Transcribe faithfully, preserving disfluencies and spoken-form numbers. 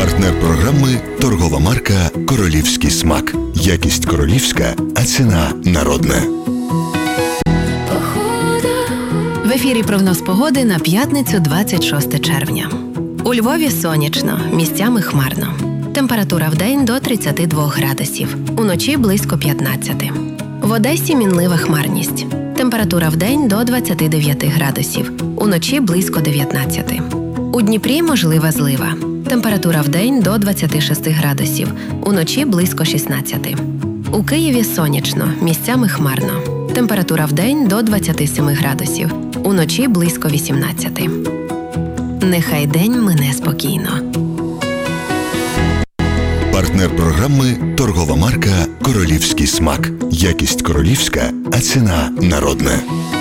Партнер програми – торгова марка «Королівський смак». Якість королівська, а ціна народна. В ефірі прогноз погоди на п'ятницю двадцять шосте червня. У Львові сонячно, місцями хмарно. Температура вдень до тридцяти двох градусів, уночі близько п'ятнадцяти. В Одесі мінлива хмарність. Температура вдень до двадцяти дев'яти градусів, уночі близько дев'ятнадцяти. У Дніпрі можлива злива. Температура вдень до двадцяти шести градусів, уночі близько шістнадцяти. У Києві сонячно, місцями хмарно. Температура вдень до двадцяти семи градусів, уночі близько вісімнадцяти. Нехай день мине спокійно. Партнер програми – торгова марка «Королівський смак». Якість королівська, а ціна народна.